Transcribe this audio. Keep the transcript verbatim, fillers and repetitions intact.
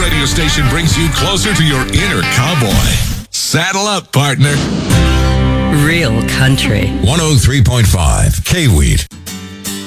radio station brings you closer to your inner cowboy. Saddle up, partner. Real country. one oh three point five K-Weed.